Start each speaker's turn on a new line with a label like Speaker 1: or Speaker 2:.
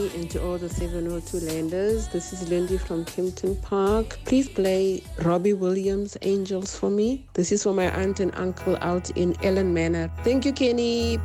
Speaker 1: And to all the 702 landers, this is Lindy from Kempton Park. Please play Robbie Williams' Angels for me. This is for my aunt and uncle out in Ellen Manor. Thank you, Kenny.